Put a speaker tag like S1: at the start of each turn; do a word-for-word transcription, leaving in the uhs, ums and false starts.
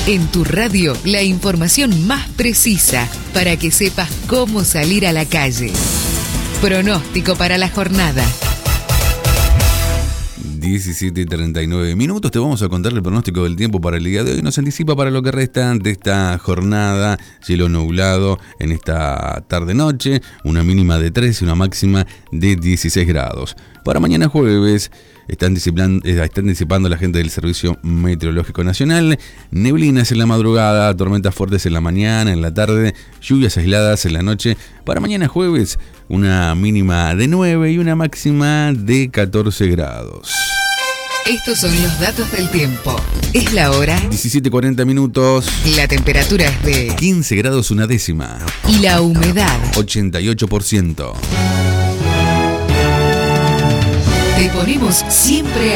S1: En tu radio, la información más precisa para que sepas cómo salir a la calle. Pronóstico para la jornada.
S2: diecisiete y treinta y nueve minutos, te vamos a contar el pronóstico del tiempo para el día de hoy. Nos anticipa para lo que resta de esta jornada, cielo nublado en esta tarde-noche, una mínima de tres y una máxima de dieciséis grados. Para mañana jueves, están disipando, están disipando la gente del Servicio Meteorológico Nacional, neblinas en la madrugada, tormentas fuertes en la mañana, en la tarde, lluvias aisladas en la noche. Para mañana jueves, una mínima de nueve y una máxima de catorce grados.
S1: Estos son los datos del tiempo. Es la hora.
S2: diecisiete cuarenta minutos.
S1: La temperatura es de
S2: quince grados una décima.
S1: Y la humedad
S2: ochenta y ocho por ciento.
S1: Te ponemos siempre